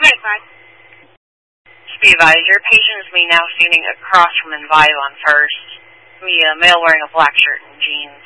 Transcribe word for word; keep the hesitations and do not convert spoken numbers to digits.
Okay, fine. Be advised, your patient is me now standing across from Envive on First. Me, a male wearing a black shirt and jeans.